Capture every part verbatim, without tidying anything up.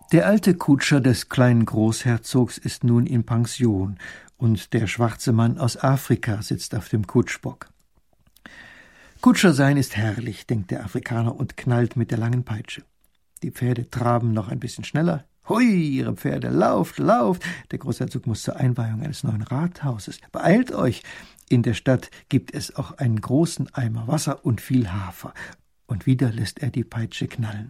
Der alte Kutscher des kleinen Großherzogs ist nun in Pension und der schwarze Mann aus Afrika sitzt auf dem Kutschbock. Kutscher sein ist herrlich, denkt der Afrikaner und knallt mit der langen Peitsche. Die Pferde traben noch ein bisschen schneller. Hui, ihre Pferde, lauft, lauft! Der Großherzog muss zur Einweihung eines neuen Rathauses. Beeilt euch! In der Stadt gibt es auch einen großen Eimer Wasser und viel Hafer. Und wieder lässt er die Peitsche knallen.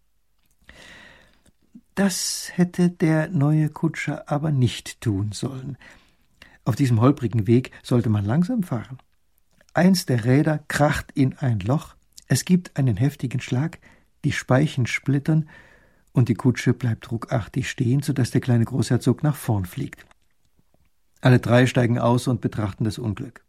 Das hätte der neue Kutscher aber nicht tun sollen. Auf diesem holprigen Weg sollte man langsam fahren. Eins der Räder kracht in ein Loch, es gibt einen heftigen Schlag, die Speichen splittern und die Kutsche bleibt ruckartig stehen, sodass der kleine Großherzog nach vorn fliegt. Alle drei steigen aus und betrachten das Unglück.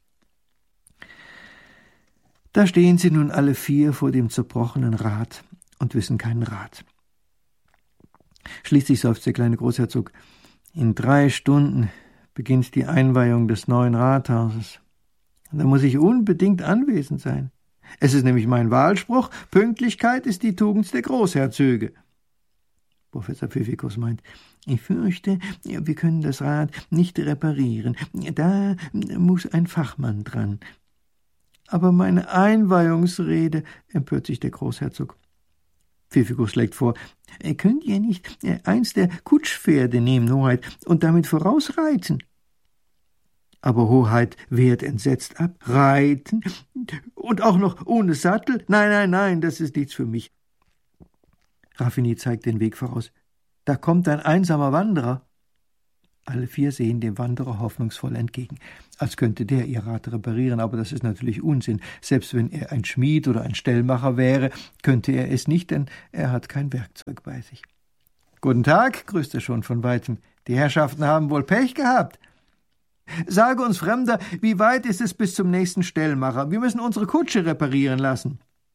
Da stehen sie nun alle vier vor dem zerbrochenen Rad und wissen keinen Rat. Schließlich seufzt der kleine Großherzog: In drei Stunden beginnt die Einweihung des neuen Rathauses. Da muss ich unbedingt anwesend sein. Es ist nämlich mein Wahlspruch, Pünktlichkeit ist die Tugend der Großherzöge. Professor Pfiffikus meint, ich fürchte, wir können das Rad nicht reparieren. Da muss ein Fachmann dran. Aber meine Einweihungsrede, empört sich der Großherzog. Pfiffikus schlägt vor, könnt ihr nicht eins der Kutschpferde nehmen, Hoheit, und damit vorausreiten? Aber Hoheit wehrt entsetzt ab. Reiten? Und auch noch ohne Sattel? Nein, nein, nein, das ist nichts für mich. Raffinie zeigt den Weg voraus. Da kommt ein einsamer Wanderer. Alle vier sehen dem Wanderer hoffnungsvoll entgegen, als könnte der ihr Rad reparieren, aber das ist natürlich Unsinn. Selbst wenn er ein Schmied oder ein Stellmacher wäre, könnte er es nicht, denn er hat kein Werkzeug bei sich. »Guten Tag«, grüßt er schon von weitem. »Die Herrschaften haben wohl Pech gehabt. Sage uns, Fremder, wie weit ist es bis zum nächsten Stellmacher? Wir müssen unsere Kutsche reparieren lassen.«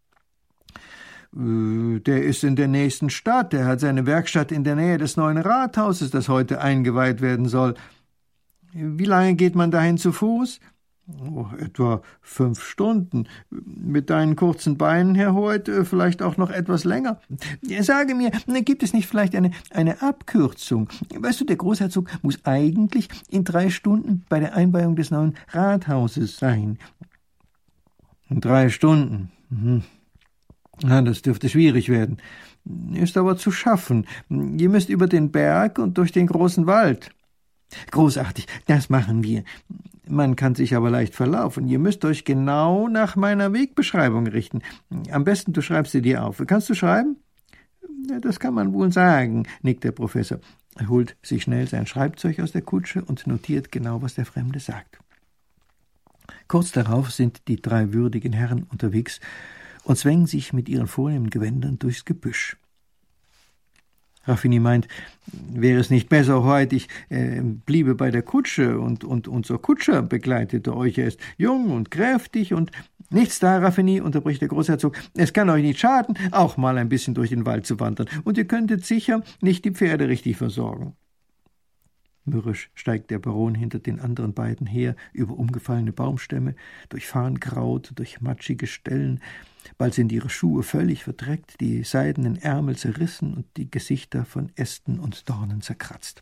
»Der ist in der nächsten Stadt. Er hat seine Werkstatt in der Nähe des neuen Rathauses, das heute eingeweiht werden soll. Wie lange geht man dahin zu Fuß?« »Oh, etwa fünf Stunden. Mit deinen kurzen Beinen, Herr Hoheit, vielleicht auch noch etwas länger. Sage mir, gibt es nicht vielleicht eine, eine Abkürzung? Weißt du, der Großherzog muss eigentlich in drei Stunden bei der Einweihung des neuen Rathauses sein.« »In drei Stunden? Mhm. Na, das dürfte schwierig werden. Ist aber zu schaffen. Ihr müsst über den Berg und durch den großen Wald.« »Großartig, das machen wir. Man kann sich aber leicht verlaufen. Ihr müsst euch genau nach meiner Wegbeschreibung richten. Am besten, du schreibst sie dir auf. Kannst du schreiben?« »Das kann man wohl sagen«, nickt der Professor. Er holt sich schnell sein Schreibzeug aus der Kutsche und notiert genau, was der Fremde sagt. Kurz darauf sind die drei würdigen Herren unterwegs und zwängen sich mit ihren vornehmen Gewändern durchs Gebüsch. Raffinie meint, wäre es nicht besser heute, ich äh, bliebe bei der Kutsche und, und unser Kutscher begleitete euch. Er ist jung und kräftig und nichts da, Raffinie, unterbricht der Großherzog. Es kann euch nicht schaden, auch mal ein bisschen durch den Wald zu wandern und ihr könntet sicher nicht die Pferde richtig versorgen. Mürrisch steigt der Baron hinter den anderen beiden her, über umgefallene Baumstämme, durch Farnkraut, durch matschige Stellen. Bald sind ihre Schuhe völlig verdreckt, die seidenen Ärmel zerrissen und die Gesichter von Ästen und Dornen zerkratzt.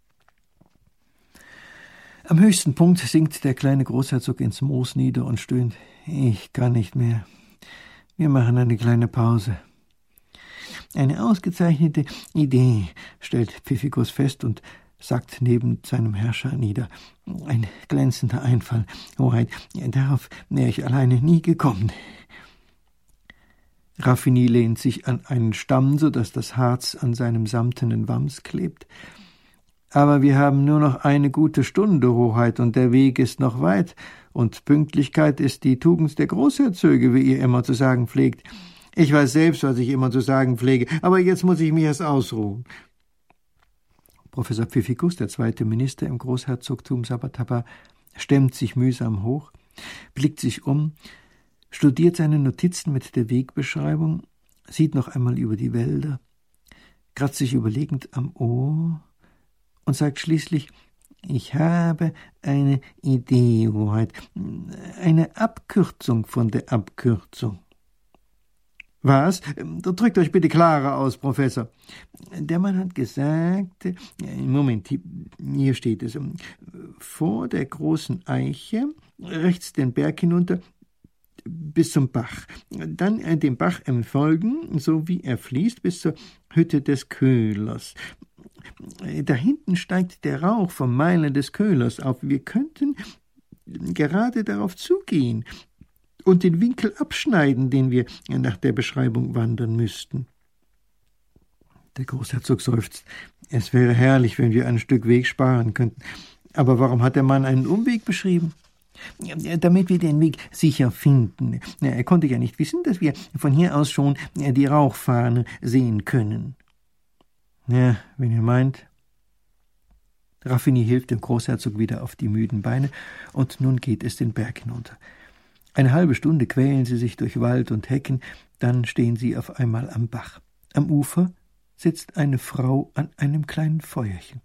Am höchsten Punkt sinkt der kleine Großherzog ins Moos nieder und stöhnt, »Ich kann nicht mehr. Wir machen eine kleine Pause.« »Eine ausgezeichnete Idee«, stellt Pfiffikus fest und sagt neben seinem Herrscher nieder. »Ein glänzender Einfall, Hoheit, darauf wäre ich alleine nie gekommen.« Raffinie lehnt sich an einen Stamm, so dass das Harz an seinem samtenen Wams klebt. »Aber wir haben nur noch eine gute Stunde, Hoheit, und der Weg ist noch weit, und Pünktlichkeit ist die Tugend der Großherzöge, wie ihr immer zu sagen pflegt. Ich weiß selbst, was ich immer zu sagen pflege, aber jetzt muss ich mich erst ausruhen.« Professor Pfiffikus, der zweite Minister im Großherzogtum Sabataba, stemmt sich mühsam hoch, blickt sich um, studiert seine Notizen mit der Wegbeschreibung, sieht noch einmal über die Wälder, kratzt sich überlegend am Ohr und sagt schließlich, »Ich habe eine Idee, Hoheit, eine Abkürzung von der Abkürzung.« Was? Drückt euch bitte klarer aus, Professor. Der Mann hat gesagt, Moment, hier steht es, vor der großen Eiche, rechts den Berg hinunter, bis zum Bach. Dann dem Bach entfolgen, so wie er fließt, bis zur Hütte des Köhlers. Da hinten steigt der Rauch vom Meilen des Köhlers auf. Wir könnten gerade darauf zugehen und den Winkel abschneiden, den wir nach der Beschreibung wandern müssten. Der Großherzog seufzt. Es wäre herrlich, wenn wir ein Stück Weg sparen könnten. Aber warum hat der Mann einen Umweg beschrieben? Damit wir den Weg sicher finden. Er konnte ja nicht wissen, dass wir von hier aus schon die Rauchfahne sehen können. Ja, wenn ihr meint. Raffinie hilft dem Großherzog wieder auf die müden Beine, und nun geht es den Berg hinunter. Eine halbe Stunde quälen sie sich durch Wald und Hecken, dann stehen sie auf einmal am Bach. Am Ufer sitzt eine Frau an einem kleinen Feuerchen.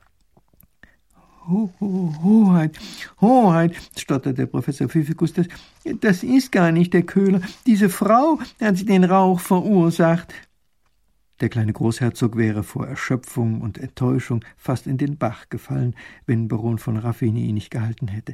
Ho, ho, Hoheit, Hoheit, stottert der Professor Pfiffikus, das, das ist gar nicht der Köhler. Diese Frau hat den Rauch verursacht. Der kleine Großherzog wäre vor Erschöpfung und Enttäuschung fast in den Bach gefallen, wenn Baron von Raffinie ihn nicht gehalten hätte.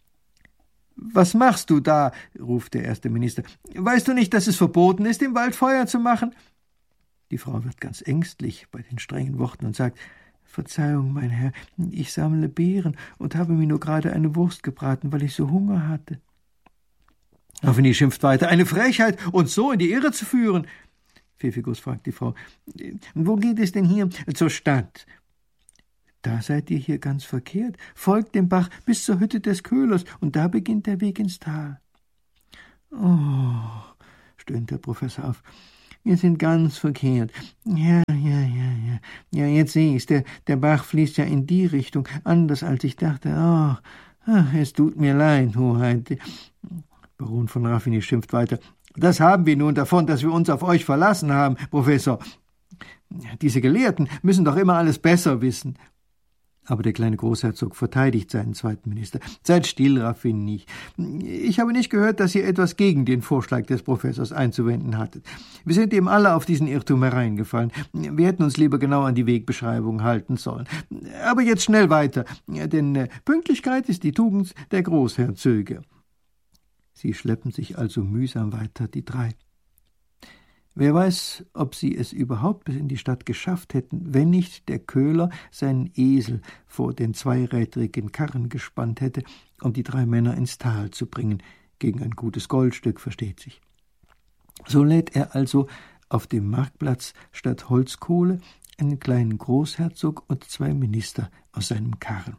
»Was machst du da?« ruft der erste Minister. »Weißt du nicht, dass es verboten ist, im Wald Feuer zu machen?« Die Frau wird ganz ängstlich bei den strengen Worten und sagt, »Verzeihung, mein Herr, ich sammle Beeren und habe mir nur gerade eine Wurst gebraten, weil ich so Hunger hatte.« Raffinie schimpft weiter, »Eine Frechheit, uns so in die Irre zu führen!« Pfiffikus fragt die Frau, »Wo geht es denn hier?« »Zur Stadt.« »Da seid ihr hier ganz verkehrt. Folgt dem Bach bis zur Hütte des Köhlers, und da beginnt der Weg ins Tal.« »Oh«, stöhnt der Professor auf, »wir sind ganz verkehrt. Ja, ja, ja, ja. Ja, jetzt sehe ich's. Der, der Bach fließt ja in die Richtung, anders als ich dachte. Oh, ach, es tut mir leid, Hoheit.« Baron von Raffinie schimpft weiter. »Das haben wir nun davon, dass wir uns auf euch verlassen haben, Professor. Diese Gelehrten müssen doch immer alles besser wissen.« Aber der kleine Großherzog verteidigt seinen zweiten Minister. »Seid still, Raffinie. Ich habe nicht gehört, dass ihr etwas gegen den Vorschlag des Professors einzuwenden hattet. Wir sind eben alle auf diesen Irrtum hereingefallen. Wir hätten uns lieber genau an die Wegbeschreibung halten sollen. Aber jetzt schnell weiter, denn Pünktlichkeit ist die Tugend der Großherzöge.« Sie schleppen sich also mühsam weiter, die drei. Wer weiß, ob sie es überhaupt bis in die Stadt geschafft hätten, wenn nicht der Köhler seinen Esel vor den zweirädrigen Karren gespannt hätte, um die drei Männer ins Tal zu bringen, gegen ein gutes Goldstück, versteht sich. So lädt er also auf dem Marktplatz statt Holzkohle einen kleinen Großherzog und zwei Minister aus seinem Karren.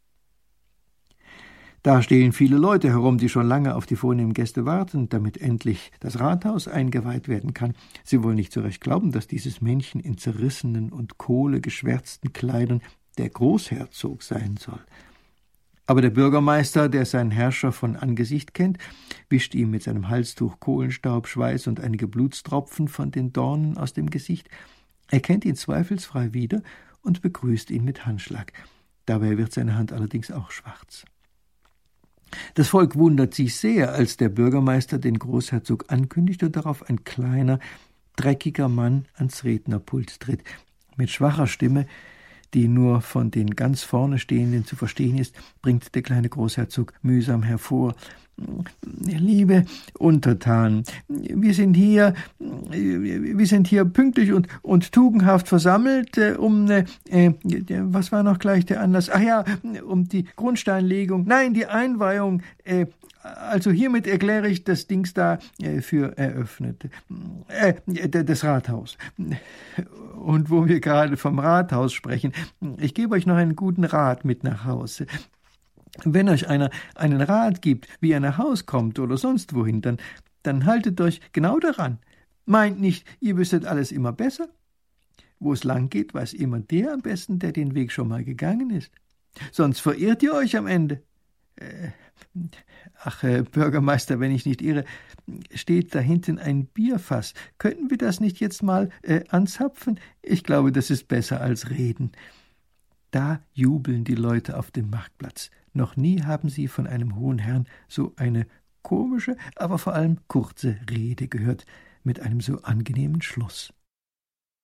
Da stehen viele Leute herum, die schon lange auf die vornehmen Gäste warten, damit endlich das Rathaus eingeweiht werden kann. Sie wollen nicht so recht glauben, dass dieses Männchen in zerrissenen und kohlegeschwärzten Kleidern der Großherzog sein soll. Aber der Bürgermeister, der seinen Herrscher von Angesicht kennt, wischt ihm mit seinem Halstuch Kohlenstaub, Schweiß und einige Blutstropfen von den Dornen aus dem Gesicht, erkennt ihn zweifelsfrei wieder und begrüßt ihn mit Handschlag. Dabei wird seine Hand allerdings auch schwarz. Das Volk wundert sich sehr, als der Bürgermeister den Großherzog ankündigt und darauf ein kleiner, dreckiger Mann ans Rednerpult tritt. Mit schwacher Stimme, die nur von den ganz vorne Stehenden zu verstehen ist, bringt der kleine Großherzog mühsam hervor: »Liebe Untertanen, wir sind hier, wir sind hier pünktlich und, und tugendhaft versammelt, äh, um, äh, was war noch gleich der Anlass? Ach ja, um die Grundsteinlegung, nein, die Einweihung, äh, also hiermit erkläre ich das Dings da äh, für eröffnet, äh, das Rathaus. Und wo wir gerade vom Rathaus sprechen, ich gebe euch noch einen guten Rat mit nach Hause. Wenn euch einer einen Rat gibt, wie er nach Haus kommt oder sonst wohin, dann, dann haltet euch genau daran. Meint nicht, ihr wüsstet alles immer besser. Wo es lang geht, weiß immer der am besten, der den Weg schon mal gegangen ist. Sonst verirrt ihr euch am Ende. Äh, ach, äh, Bürgermeister, wenn ich nicht irre, steht da hinten ein Bierfass. Könnten wir das nicht jetzt mal äh, anzapfen? Ich glaube, das ist besser als reden. Da jubeln die Leute auf dem Marktplatz. Noch nie haben sie von einem hohen Herrn so eine komische, aber vor allem kurze Rede gehört. mit einem so angenehmen Schluss.